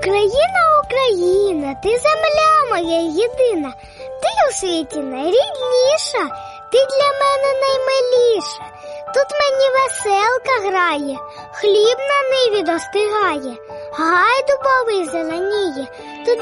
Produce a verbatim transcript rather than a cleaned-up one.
Україна, Україна, ти земля моя єдина, ти у світі найрідніша, ти для мене наймиліша. Тут мені веселка грає, хліб на ниві достигає, гай дубовий зеленіє, тут